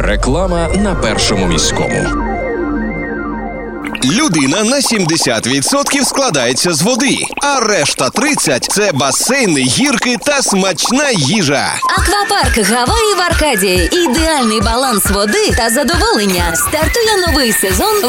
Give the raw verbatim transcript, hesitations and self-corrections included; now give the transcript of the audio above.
Реклама на Першому міському. Людина на сімдесят відсотків складається з води, а решта тридцять – це басейни, гірки та смачна їжа. Аквапарк Гаваї в Аркадії. Ідеальний баланс води та задоволення. Стартує новий сезон